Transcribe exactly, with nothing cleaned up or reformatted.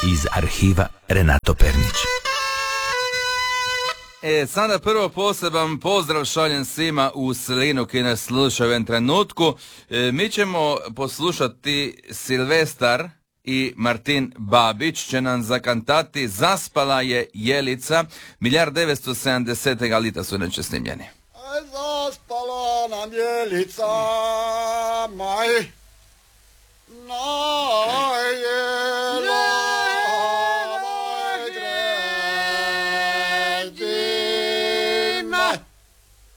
iz arhiva Renato Pernić. E, sada prvo poseban pozdrav šaljem svima u Slinu koji nas slušaju u ovom trenutku. E, mi ćemo poslušati Silvestar i Martin Babić će nam zakantati Zaspala je Jelica, milijard devetsto sedamdesetega lita su neće snimljeni. Aj, zaspala nam Jelica, maj, na